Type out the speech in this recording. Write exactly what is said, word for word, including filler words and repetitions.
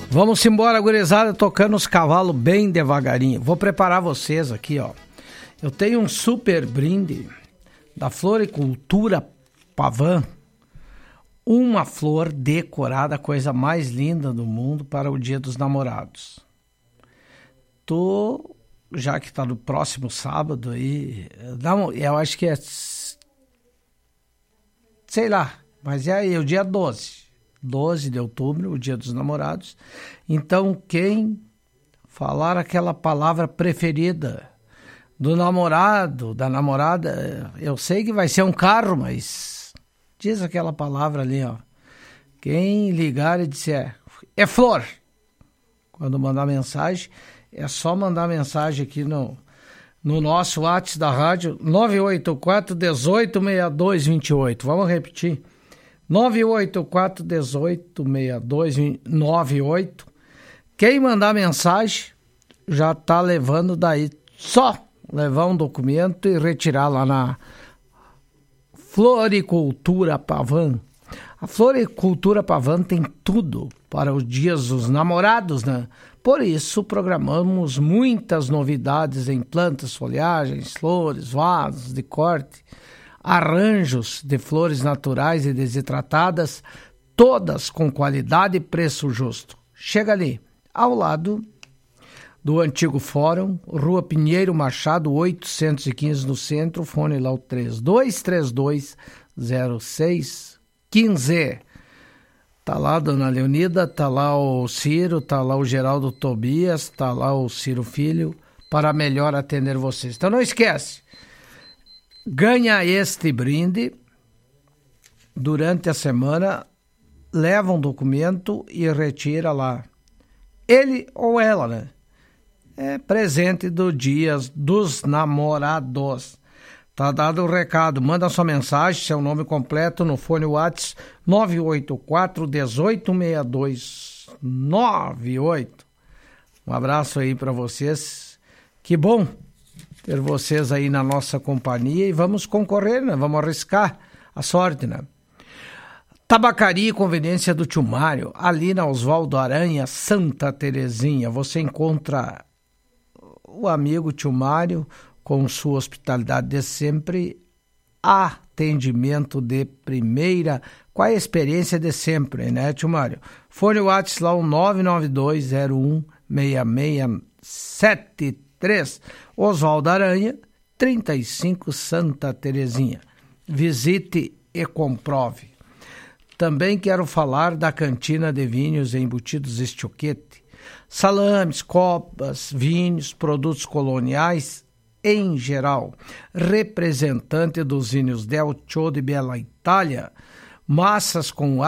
Vamos embora, gurizada, tocando os cavalos bem devagarinho. Vou preparar vocês aqui, ó. Eu tenho um super brinde da Floricultura Pavan. Uma flor decorada, a coisa mais linda do mundo para o Dia dos Namorados. Tô, já que tá no próximo sábado aí, eu acho que é, sei lá, mas é aí, o dia doze. doze de outubro, o Dia dos Namorados. Então, quem falar aquela palavra preferida do namorado, da namorada, eu sei que vai ser um carro, mas diz aquela palavra ali, ó. Quem ligar e disser, é flor. Quando mandar mensagem, é só mandar mensagem aqui no, no nosso WhatsApp da rádio, nove oito quatro, um oito, seis dois dois oito. Vamos repetir. nove oito quatro, um oito, seis dois nove oito. Quem mandar mensagem já tá levando daí, só levar um documento e retirar lá na Floricultura Pavan. A Floricultura Pavan tem tudo para os dias dos namorados, né? Por isso, programamos muitas novidades em plantas, folhagens, flores, vasos de corte, arranjos de flores naturais e desidratadas, todas com qualidade e preço justo. Chega ali, ao lado do antigo Fórum, Rua Pinheiro Machado, oitocentos e quinze no centro, fone lá o três dois três dois, zero seis um cinco. Tá lá a Dona Leonida, tá lá o Ciro, tá lá o Geraldo Tobias, tá lá o Ciro Filho, para melhor atender vocês. Então não esquece, ganha este brinde durante a semana, leva um documento e retira lá. Ele ou ela, né? É presente do Dia dos Namorados. Tá dado o recado. Manda sua mensagem, seu nome completo no fone WhatsApp nove oito quatro, um oito, seis dois nove oito. Um abraço aí para vocês. Que bom ter vocês aí na nossa companhia e vamos concorrer, né? Vamos arriscar a sorte, né? Tabacaria e Conveniência do Tio Mário, ali na Oswaldo Aranha, Santa Terezinha. Você encontra o amigo Tio Mário com sua hospitalidade de sempre, atendimento de primeira, com a experiência de sempre, né, Tio Mário? Fone o WhatsApp lá, o nove nove dois zero um seis seis sete três, Oswaldo Aranha, trinta e cinco, Santa Terezinha. Visite e comprove. Também quero falar da Cantina de Vinhos e Embutidos Estioquete. Salames, copas, vinhos, produtos coloniais em geral. Representante dos vinhos Del Chio de Bela Itália, massas com